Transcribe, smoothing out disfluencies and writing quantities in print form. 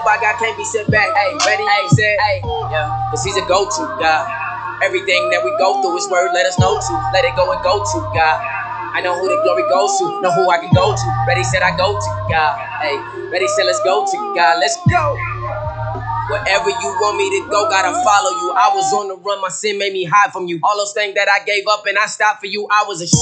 I got can't be sit back. Hey, ready? Hey, said, hey, yeah, cause he's a go-to, God. Everything that we go through, his word let us know to. Let it go and go to, God. I know who the glory goes to, know who I can go to. Ready said I go to, God. Hey, ready said let's go to, God. Let's go. Wherever you want me to go, gotta follow you. I was on the run, my sin made me hide from you. All those things that I gave up and I stopped for you, I was ashamed.